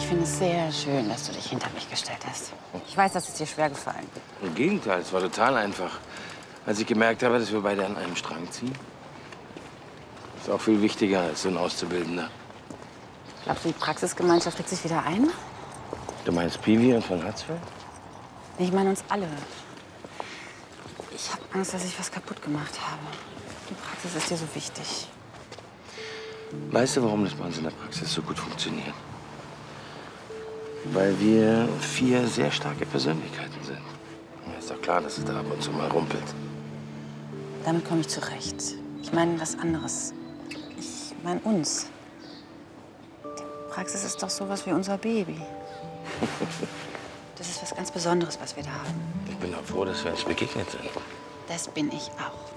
finde es sehr schön, dass du dich hinter mich gestellt hast. Ich weiß, das ist dir schwer gefallen. Im Gegenteil, es war total einfach. Als ich gemerkt habe, dass wir beide an einem Strang ziehen. Das ist auch viel wichtiger als so ein Auszubildender. Glaubst du, die Praxisgemeinschaft kriegt sich wieder ein? Du meinst Piwi und von Hatzfeld? Ich meine uns alle. Ich habe Angst, dass ich was kaputt gemacht habe. Die Praxis ist dir so wichtig. Weißt du, warum das bei uns in der Praxis so gut funktioniert? Weil wir 4 sehr starke Persönlichkeiten sind. Ja, ist doch klar, dass es da ab und zu mal rumpelt. Damit komme ich zurecht. Ich meine was anderes. Ich meine uns. Die Praxis ist doch sowas wie unser Baby. Das ist was ganz Besonderes, was wir da haben. Ich bin auch froh, dass wir uns begegnet sind. Das bin ich auch.